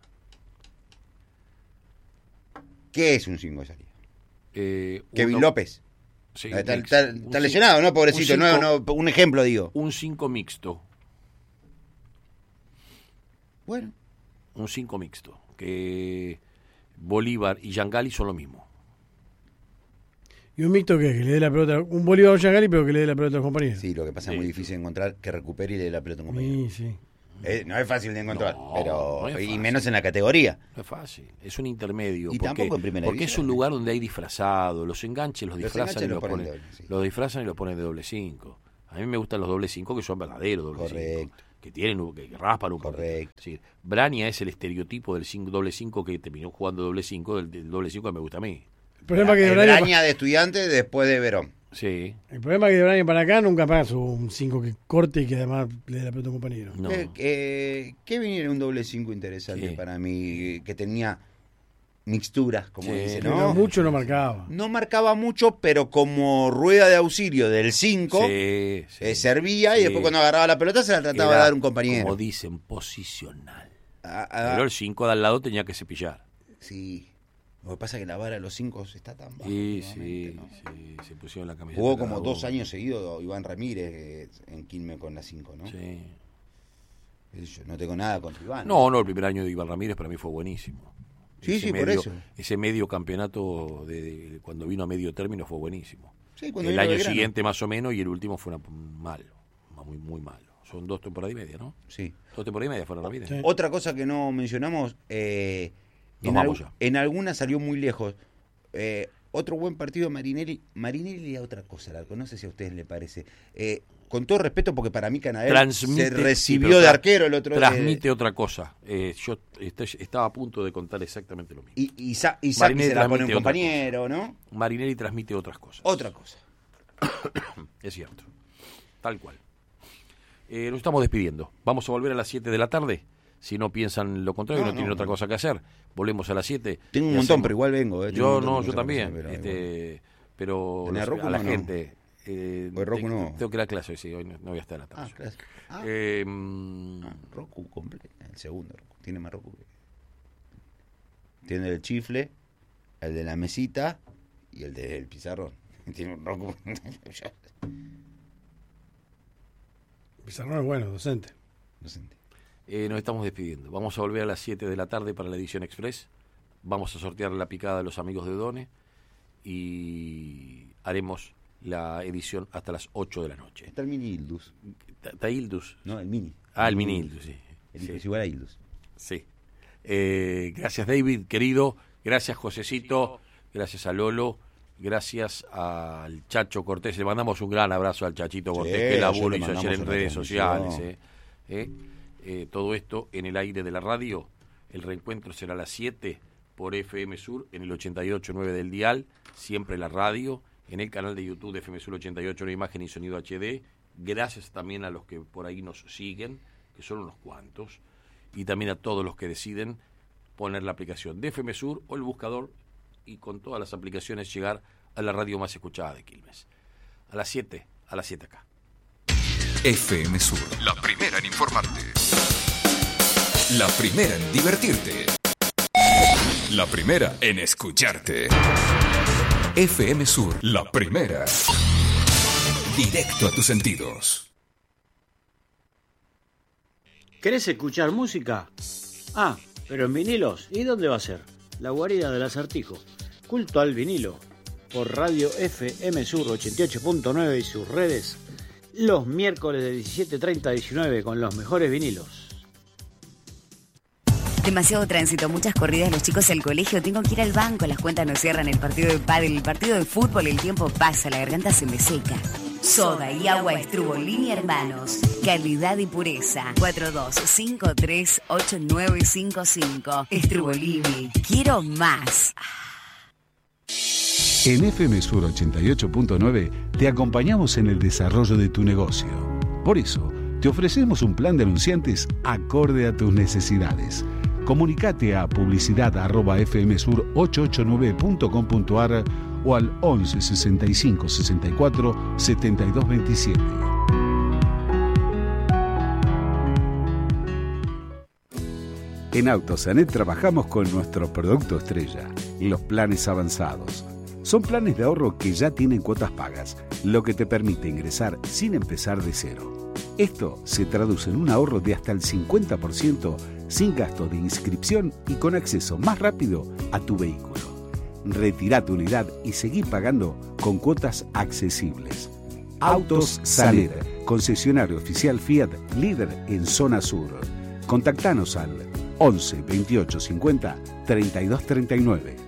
¿Qué es un 5 de salida? Kevin López. Sí, está lesionado, ¿no? Pobrecito. Un ejemplo, digo. Un 5 mixto. Bueno. Un 5 mixto. Que Bolívar y Yangali son lo mismo. ¿Y un mixto qué? Que le dé la pelota. Un Bolívar o Yangali, pero que le dé la pelota a los compañeros. Sí, lo que pasa es muy difícil encontrar que recupere y le dé la pelota a un compañero. Sí. No es fácil de encontrar, no es fácil. Y menos en la categoría. No es fácil, es un intermedio. Y tampoco en primera porque división. Es un lugar donde hay disfrazados, los enganches los disfrazan y los ponen, doble, sí. los disfrazan y los ponen de doble 5. A mí me gustan los doble 5 que son verdaderos doble 5. Que tienen, que raspan un poco. Correcto. Sí, Braña es el estereotipo del doble 5 que terminó jugando doble 5, del doble 5 que me gusta a mí. El problema que Braña de Estudiantes después de Verón. Sí. El problema es que de Braña para acá nunca pasa un 5 que corte y que además le dé la pelota a un compañero. No. ¿Qué viniera un doble 5 interesante para mí? Que tenía mixturas, como dice, ¿no? Pero mucho no marcaba. No marcaba mucho, pero como rueda de auxilio del 5, servía y después cuando agarraba la pelota se la trataba de dar un compañero. Como dicen, posicional. Pero el 5 de al lado tenía que cepillar. Sí. Lo que pasa es que la vara de los 5 está tan baja. Sí, ¿no? Se pusieron la camiseta. Jugó como 2 años seguidos Iván Ramírez en Quilmes con la 5, ¿no? Sí. Yo no tengo nada contra Iván. No, el primer año de Iván Ramírez para mí fue buenísimo. Sí, por eso. Ese medio campeonato de cuando vino a medio término fue buenísimo. Sí, cuando el vino año Belgrano. siguiente más o menos y el último fue malo, muy malo. Son 2 temporadas y media, ¿no? Sí. 2 temporadas y media fueron Ramírez. Sí. Otra cosa que no mencionamos, en alguna salió muy lejos. Otro buen partido de Marinelli. Marinelli a otra cosa, no sé si a ustedes le parece. Con todo respeto, porque para mí Canadá se recibió de arquero el otro día. Transmite otra cosa. Yo estaba a punto de contar exactamente lo mismo. Y se la pone un compañero, ¿no? Marinelli transmite otras cosas. Otra cosa. Es cierto. Tal cual. Nos estamos despidiendo. Vamos a volver a las 7 de la tarde. Si no piensan lo contrario, no tienen otra cosa que hacer. Volvemos a las 7. Tengo un montón, pero igual vengo. Yo también. Pero a la gente... tengo que ir a clase, sí, hoy no voy a estar a la tarde. Clase. Roku completo, el segundo Roku. Tiene más Roku. Tiene el chifle, el de la mesita y el del pizarrón. Tiene un Roku. Pizarrón es bueno, docente. Nos estamos despidiendo. Vamos a volver a las 7 de la tarde para la edición Express. Vamos a sortear la picada de los amigos de Done y haremos la edición hasta las 8 de la noche. Está el mini Ildus. ¿Está Ildus? No, el mini. El mini Ildus, sí. Es igual a Ildus. Sí. Gracias, David, querido. Gracias, Josecito. Gracias a Lolo. Gracias al Chacho Cortés. Le mandamos un gran abrazo al Chachito Cortés, que laburo hizo ayer en redes sociales. Todo esto en el aire de la radio. El reencuentro será a las 7 por FM Sur en el 88.9 del dial. Siempre la radio. En el canal de YouTube de FM Sur 88, una imagen y sonido HD. Gracias también a los que por ahí nos siguen, que son unos cuantos, y también a todos los que deciden poner la aplicación de FM Sur o el buscador y con todas las aplicaciones llegar a la radio más escuchada de Quilmes. A las 7 acá. FM Sur, la primera en informarte. La primera en divertirte. La primera en escucharte. FM Sur, la primera. Directo a tus sentidos. ¿Querés escuchar música? Pero en vinilos. ¿Y dónde va a ser? La guarida del Acertijo. Culto al vinilo. Por radio FM Sur 88.9 y sus redes. Los miércoles de 17:30 a 19 con los mejores vinilos. Demasiado tránsito, muchas corridas, los chicos del colegio, tengo que ir al banco, las cuentas no cierran, el partido de pádel, el partido de fútbol, el tiempo pasa, la garganta se me seca. Soda y agua Estrubolini Hermanos, calidad y pureza. 42538955. Estrubolini, quiero más. En FM Sur 88.9 te acompañamos en el desarrollo de tu negocio. Por eso, te ofrecemos un plan de anunciantes acorde a tus necesidades. Comunicate a publicidad@fmsur889.com.ar o al 11 65 64 72 27. En Autosanet trabajamos con nuestro producto estrella, los planes avanzados. Son planes de ahorro que ya tienen cuotas pagas, lo que te permite ingresar sin empezar de cero. Esto se traduce en un ahorro de hasta el 50% sin gasto de inscripción y con acceso más rápido a tu vehículo. Retirá tu unidad y seguí pagando con cuotas accesibles. Autos Saler, concesionario oficial Fiat, líder en zona sur. Contactanos al 11 28 50 32 39.